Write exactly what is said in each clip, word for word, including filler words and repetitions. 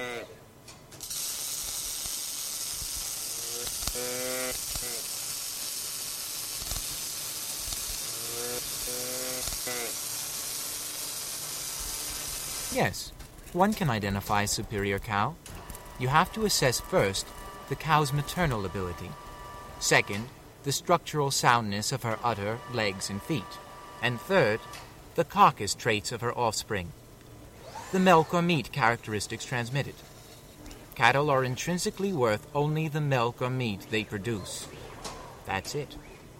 Yes, one can identify a superior cow. You have to assess first the cow's maternal ability. Second, the structural soundness of her udder, legs, and feet. And third, the carcass traits of her offspring. The milk or meat characteristics transmitted. Cattle are intrinsically worth only the milk or meat they produce. That's it.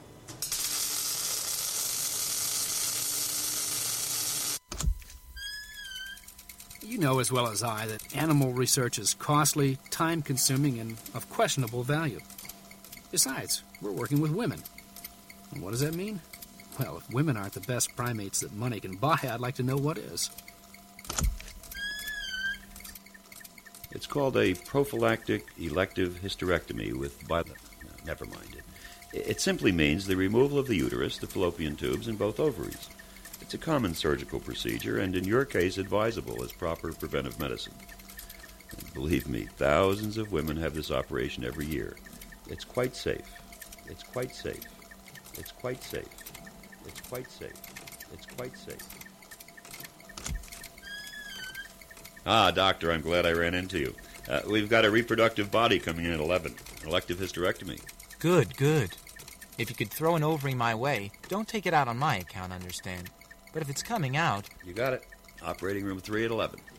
You know as well as I that animal research is costly, time-consuming, and of questionable value. Besides, we're working with women. And what does that mean? Well, if women aren't the best primates that money can buy, I'd like to know what is. It's called a prophylactic elective hysterectomy with bi- no, never mind it. It simply means the removal of the uterus, the fallopian tubes, and both ovaries. It's a common surgical procedure, and in your case, advisable as proper preventive medicine. And believe me, thousands of women have this operation every year. It's quite safe. It's quite safe. It's quite safe. It's quite safe. It's quite safe. Ah, doctor, I'm glad I ran into you. Uh, we've got a reproductive body coming in at eleven. An elective hysterectomy. Good, good. If you could throw an ovary my way, don't take it out on my account, understand? But if it's coming out... You got it. Operating room three at eleven.